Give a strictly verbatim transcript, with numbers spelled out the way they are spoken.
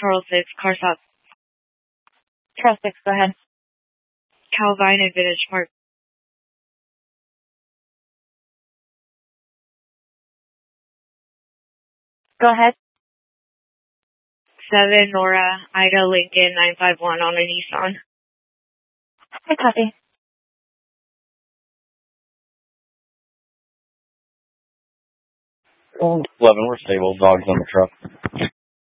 Charles six, car stop. Charles six, go ahead. Calvine and Vintage Park. Go ahead. seven, Nora, Ida, Lincoln, nine five one on a Nissan. I copy. eleven, we're stable. Dogs on the truck.